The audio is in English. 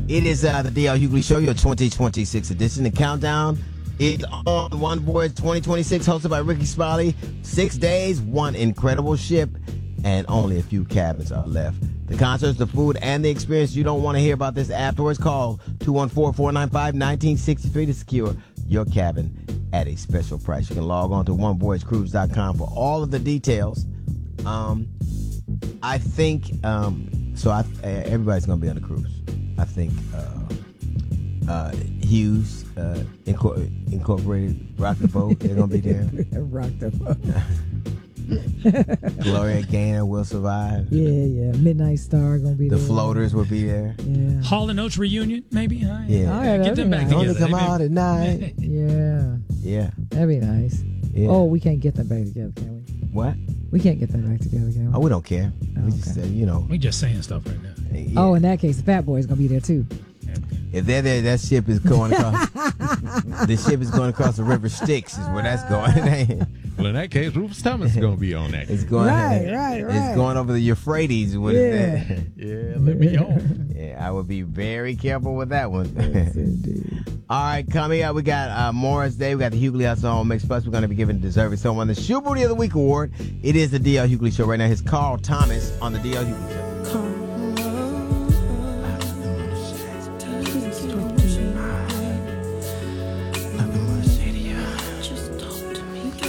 It is the D.L. Hughley Show, your 2026 edition. The countdown is on. One Voyage 2026, hosted by Ricky Smiley. 6 days, one incredible ship, and only a few cabins are left. The concerts, the food, and the experience. You don't want to hear about this afterwards. Call 214-495-1963 to secure your cabin at a special price. You can log on to onevoyagecruise.com for all of the details. I think everybody's going to be on the cruise. I think Hughes Incorporated, Rock the Boat, they're going to be there. Rock the Boat. Gloria Gaynor will survive. Yeah. Midnight Star going to be the there. The Floaters will be there. Yeah. Hall & Oates reunion, maybe? Yeah. Get them back together. Only come out at night. Yeah. Yeah. That'd be nice. Yeah. Oh, we can't get them back together, can we? What? We can't get them back together, can we? Oh, we don't care. We just we just saying stuff right now. Yeah. Oh, in that case, the Fat Boy's going to be there, too. If they're there, that ship is going across. The ship is going across the river Styx, is where that's going. Well, in that case, Rufus Thomas is going to be on that. It's going. Right. It's going over the Euphrates. What is that? Yeah, let me on. Yeah, I would be very careful with that one. Yes, indeed. All right, coming up, we got Morris Day. We got the Hughley House on Mix Plus. We're going to be giving deserving someone the Shoe Booty of the Week award. It is the D.L. Hughley Show right now. Here's Carl Thomas on the D.L. Hughley Show.